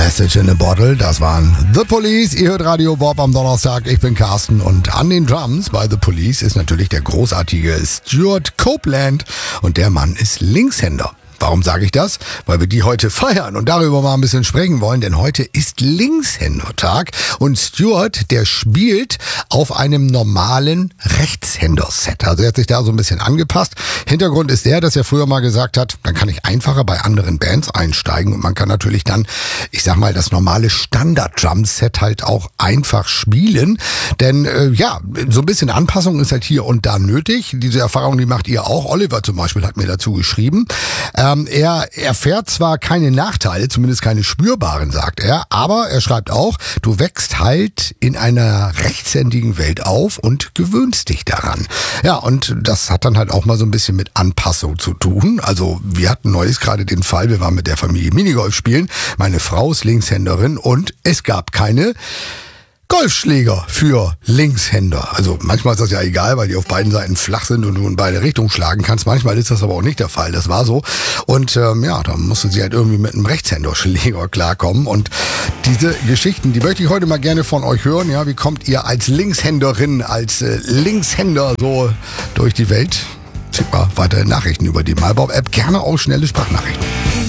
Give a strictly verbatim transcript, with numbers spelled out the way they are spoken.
Message in a Bottle, das waren The Police. Ihr hört Radio Bob am Donnerstag. Ich bin Carsten und an den Drums bei The Police ist natürlich der großartige Stuart Copeland und der Mann ist Linkshänder. Warum sage ich das? Weil wir die heute feiern und darüber mal ein bisschen sprechen wollen, denn heute ist Linkshändertag und Stuart, der spielt auf einem normalen Rechtshänder-Set. Also er hat sich da so ein bisschen angepasst. Hintergrund ist der, dass er früher mal gesagt hat, dann kann ich einfacher bei anderen Bands einsteigen und man kann natürlich dann, ich sag mal, das normale Standard-Drum-Set halt auch einfach spielen, denn äh, ja, so ein bisschen Anpassung ist halt hier und da nötig. Diese Erfahrung, die macht ihr auch. Oliver zum Beispiel hat mir dazu geschrieben. Ähm, er erfährt zwar keine Nachteile, zumindest keine spürbaren, sagt er, aber er schreibt auch, du wächst halt in einer rechtshändigen Welt auf und gewöhnst dich daran. Ja, und das hat dann halt auch mal so ein bisschen mit Anpassung zu tun. Also wir hatten neulich gerade den Fall, wir waren mit der Familie Minigolf spielen, meine Frau ist Linkshänderin und es gab keine Golfschläger für Linkshänder. Also manchmal ist das ja egal, weil die auf beiden Seiten flach sind und du in beide Richtungen schlagen kannst. Manchmal ist das aber auch nicht der Fall. Das war so. Und ähm, ja, da musste sie halt irgendwie mit einem Rechtshänderschläger klarkommen. Und diese Geschichten, die möchte ich heute mal gerne von euch hören. Ja, wie kommt ihr als Linkshänderin, als äh, Linkshänder so durch die Welt? Schickt mal weitere Nachrichten über die MyBob-App. Gerne auch schnelle Sprachnachrichten.